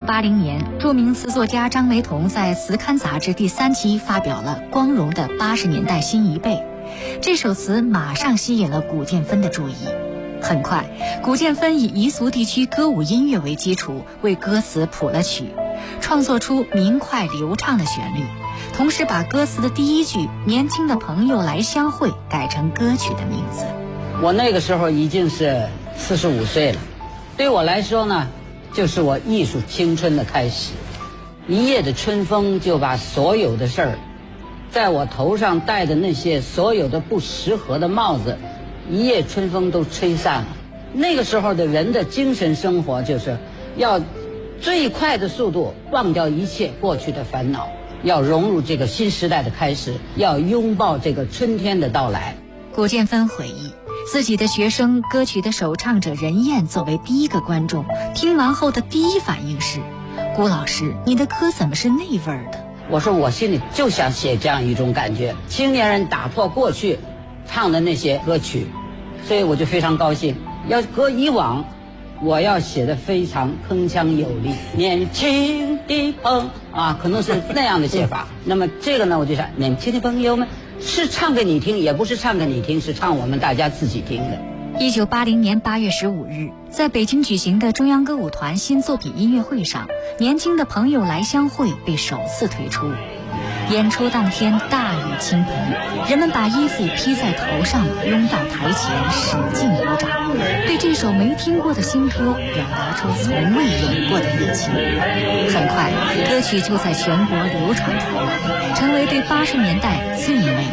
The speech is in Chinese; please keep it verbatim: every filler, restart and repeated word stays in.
八零年，著名词作家张维彤在《词刊》杂志第三期发表了《光荣的八十年代新一辈》。这首词马上吸引了古建芬的注意。很快，古建芬以彝族地区歌舞音乐为基础，为歌词谱了曲，创作出明快流畅的旋律，同时把歌词的第一句“年轻的朋友来相会”改成歌曲的名字。 我那个时候已经是四十五岁了，对我来说呢，就是我艺术青春的开始。一夜的春风就把所有的事儿，在我头上戴的那些所有的不适合的帽子，一夜春风都吹散了。那个时候的人的精神生活就是要最快的速度忘掉一切过去的烦恼，要融入这个新时代的开始，要拥抱这个春天的到来。 古建芬回忆，自己的学生歌曲的首唱者任燕作为第一个观众，听完后的第一反应是：古老师，你的歌怎么是那味儿的？ 我说我心里就想写这样一种感觉，青年人打破过去唱的那些歌曲，所以我就非常高兴。要搁以往，我要写的非常铿锵有力，年轻的朋啊，可能是那样的写法。那么这个呢，我就想，年轻的朋友们是唱给你听，也不是唱给你听，是唱我们大家自己听的。 一九八零年八月十五日，在北京举行的中央歌舞团新作品音乐会上，年轻的朋友来相会被首次推出。演出当天大雨倾盆，人们把衣服披在头上，拥到台前使劲鼓掌，对这首没听过的新歌表达出从未有过的热情。很快，歌曲就在全国流传开来，成为对八十年代最美